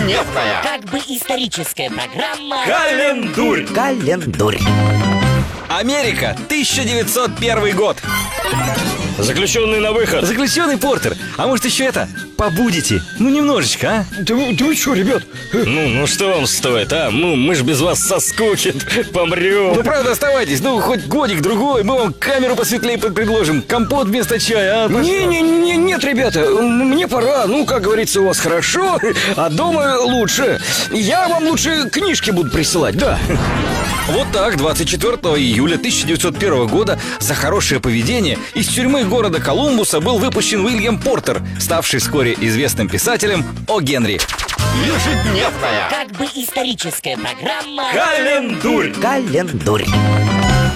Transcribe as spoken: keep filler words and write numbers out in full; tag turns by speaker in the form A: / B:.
A: Ежедневная.
B: Как бы историческая программа.
A: Календурь.
C: Календурь.
D: Америка, тысяча девятьсот первый год.
A: Заключенный на выход.
D: Заключенный Портер. А может еще это? Побудете? Ну немножечко, а?
A: Да вы, да вы что, ребят? Ну, ну что вам стоит, а? Ну, мы ж без вас со скуки помрем.
D: Ну правда, оставайтесь. Ну хоть годик-другой. Мы вам камеру посветлее предложим. Компот вместо чая, а?
A: Не-не-не, нет, ребята, мне пора. Ну, как говорится, у вас хорошо, а дома лучше. Я вам лучше книжки буду присылать, да.
D: Вот так, двадцать четвёртого июля тысяча девятьсот первого года за хорошее поведение из тюрьмы города Колумбуса был выпущен Уильям Портер, ставший вскоре известным писателем О. Генри.
A: Ежедневная.
B: Как бы историческая программа.
A: Календурь.
C: Календурь.